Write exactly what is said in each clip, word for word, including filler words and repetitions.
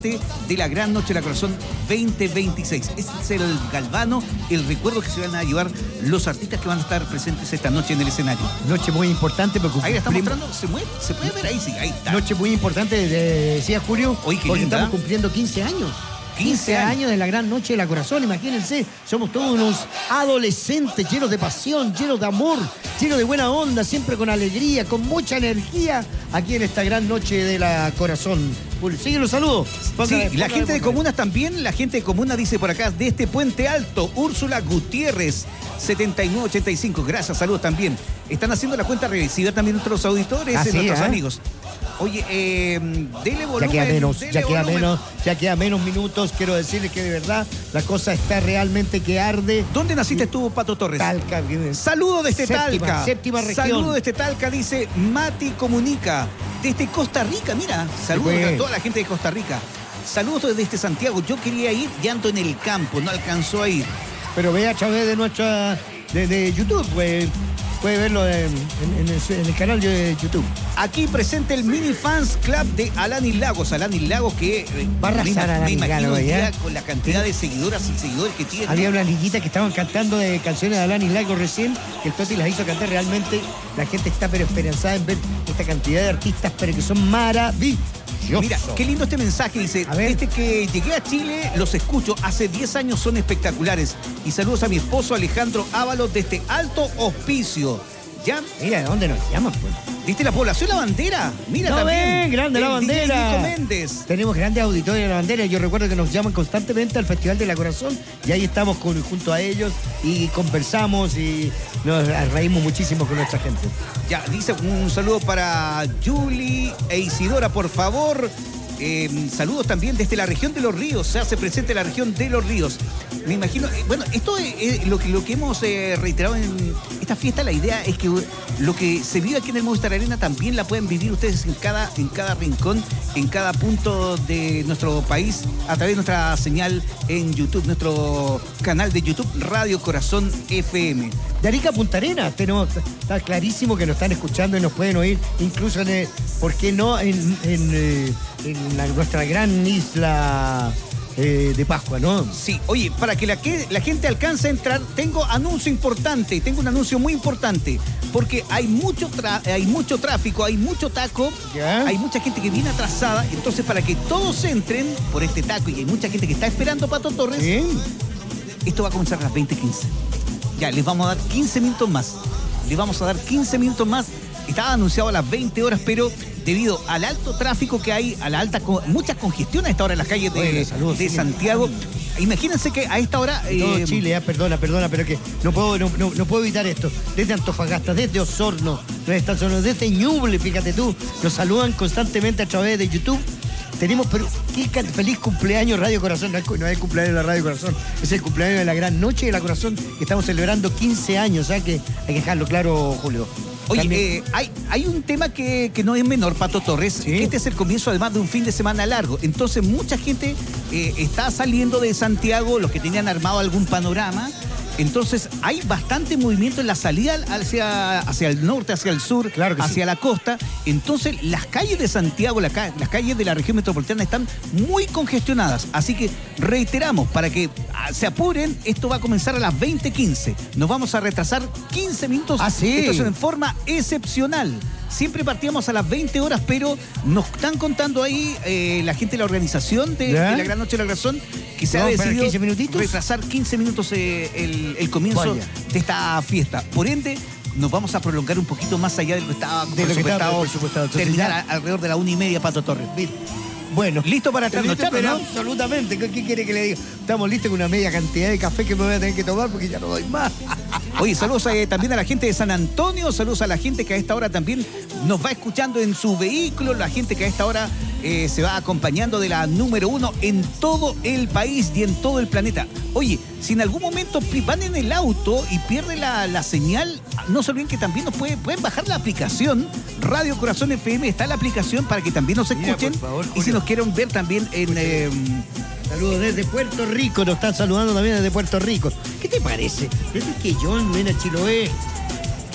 de la Gran Noche de la Corazón veinte veintiséis. Ese es el galvano, el recuerdo que se van a llevar los artistas que van a estar presentes esta noche en el escenario. Noche muy importante porque ahí la está mostrando, se mueve, se puede ver ahí, sí, ahí está. Noche muy importante, decía Julio, Oye, qué porque linda. estamos cumpliendo quince años. quince años de la Gran Noche de la Corazón, imagínense, somos todos unos adolescentes llenos de pasión, llenos de amor, llenos de buena onda, siempre con alegría, con mucha energía, aquí en esta Gran Noche de la Corazón. Sigue los saludos. Sí, la gente de Comunas también, la gente de Comunas dice por acá, de este Puente Alto, Úrsula Gutiérrez, setenta y nueve ochenta y cinco, gracias, saludos también. Están haciendo la cuenta regresiva también nuestros auditores, ah, sí, nuestros ¿eh? amigos. Oye, eh, dele volumen. Ya queda menos, dele ya queda volumen. menos, ya queda menos minutos. Quiero decirles que de verdad la cosa está realmente que arde. ¿Dónde naciste tú, Pato Torres? Talca. Saludos desde séptima, Talca. Séptima región. Saludos desde Talca, dice Mati Comunica. Desde Costa Rica, mira. Saludos Sí, a toda la gente de Costa Rica. Saludos desde Santiago. Yo quería ir y ando en el campo, no alcanzó a ir. Pero ve a través de nuestra de, de YouTube, pues. Puede verlo en, en, en, el, en el canal de YouTube. Aquí presente el Mini Fans Club de Alanis Lagos. Alanis Lagos que eh, va a arrasar me, a me imagino Galo, ya con la cantidad de seguidoras y seguidores que tiene. Había una niñita que estaban cantando de canciones de Alanis Lagos recién, que el Toti las hizo cantar. Realmente la gente está pero esperanzada en ver esta cantidad de artistas, pero que son maravillosos. Mira, qué lindo este mensaje. Dice, desde que llegué a Chile los escucho. Hace diez años son espectaculares. Y saludos a mi esposo Alejandro Ábalos desde Alto Hospicio. ¿Ya? Mira, ¿de dónde nos llaman? Pues? ¿Viste la población La Bandera? Mira, no, también. Ven, grande La Bandera. Nico Méndez. Tenemos grandes auditorios de La Bandera. Yo recuerdo que nos llaman constantemente al Festival de la Corazón y ahí estamos con, junto a ellos y conversamos y nos reímos muchísimo con nuestra gente. Ya, dice un saludo para Julie e Isidora, por favor. Eh, saludos también desde la región de Los Ríos. Se hace presente la región de Los Ríos. Me imagino, eh, bueno, esto es, es lo, que, lo que hemos eh, reiterado en esta fiesta. La idea es que lo que se vive aquí en el Movistar Arena también la pueden vivir ustedes en cada, en cada rincón, en cada punto de nuestro país, a través de nuestra señal en YouTube, nuestro canal de YouTube, Radio Corazón F M. De Arica a Punta Arenas, tenemos, está clarísimo que nos están escuchando y nos pueden oír, incluso en, el, ¿por qué no? En, en, eh, en la, nuestra gran isla eh, de Pascua, ¿no? Sí, oye, para que la, que la gente alcance a entrar, tengo anuncio importante, tengo un anuncio muy importante, porque hay mucho, tra hay mucho tráfico, hay mucho taco, ¿ya? Hay mucha gente que viene atrasada, entonces para que todos entren por este taco y hay mucha gente que está esperando a Pato Torres, ¿sí? Esto va a comenzar a las veinte quince. Ya, les vamos a dar quince minutos más. Les vamos a dar quince minutos más. Estaba anunciado a las veinte horas, pero debido al alto tráfico que hay, a la alta, mucha congestión a esta hora en las calles de, Oye, saludos, de sí, Santiago. Imagínense que a esta hora... Todo eh, Chile, eh, perdona, perdona, pero que no puedo, no, no, no puedo evitar esto. Desde Antofagasta, desde Osorno, desde Ñuble, fíjate tú, nos saludan constantemente a través de YouTube. Tenemos, pero qué feliz cumpleaños Radio Corazón. No es, no es el cumpleaños de la Radio Corazón, es el cumpleaños de la Gran Noche de la Corazón, que estamos celebrando quince años, ¿sabes? Que hay que dejarlo claro, Julio. Oye, eh, hay, hay un tema que, que no es menor, Pato Torres, ¿sí? Que este es el comienzo además de un fin de semana largo. Entonces mucha gente eh, está saliendo de Santiago, los que tenían armado algún panorama. Entonces hay bastante movimiento en la salida hacia, hacia el norte, hacia el sur, claro que hacia sí. la costa. Entonces las calles de Santiago, la ca las calles de la región metropolitana están muy congestionadas. Así que reiteramos, para que se apuren, esto va a comenzar a las veinte quince. Nos vamos a retrasar quince minutos. ¿Ah, sí? Esto es en forma excepcional. Siempre partíamos a las veinte horas, pero nos están contando ahí eh, la gente de la organización de, de la Gran Noche de la Corazón que se ha decidido quince minutitos? retrasar quince minutos eh, el, el comienzo Vaya. de esta fiesta. Por ende, nos vamos a prolongar un poquito más allá de lo que estaba De lo que estaba presupuestado. terminar ya... a, alrededor de la una y media, Pato Torres. Bueno, ¿listo para trasnochar, no? Absolutamente. ¿Qué, ¿Qué quiere que le diga? Estamos listos con una media cantidad de café que me voy a tener que tomar porque ya no doy más. Oye, saludos eh, también a la gente de San Antonio, saludos a la gente que a esta hora también nos va escuchando en su vehículo, la gente que a esta hora eh, se va acompañando de la número uno en todo el país y en todo el planeta. Oye, si en algún momento van en el auto y pierden la, la señal, no se olviden que también nos puede, pueden bajar la aplicación. Radio Corazón F M, está la aplicación para que también nos escuchen. Mira, por favor, y si nos quieren ver también en... Eh, Saludos desde Puerto Rico, nos están saludando también desde Puerto Rico. ¿Qué te parece? Desde que John, ven a Chiloé.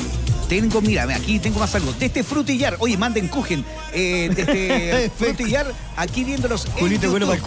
Tengo, mira, aquí tengo más algo. De este Frutillar, oye, manden Kuchen. Eh, de este Frutillar, aquí viéndolos en Julito, bueno, YouTube.